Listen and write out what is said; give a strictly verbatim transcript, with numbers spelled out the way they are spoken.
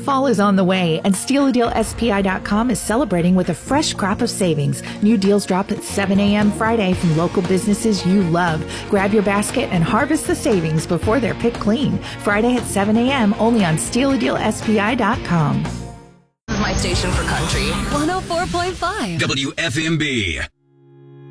Fall is on the way, and Steal a Deal S P I dot com is celebrating with a fresh crop of savings. New deals drop at seven a.m. Friday from local businesses you love. Grab your basket and harvest the savings before they're picked clean. Friday at seven a.m. only on Steal a Deal S P I dot com. This is my station for country. one oh four point five W F M B.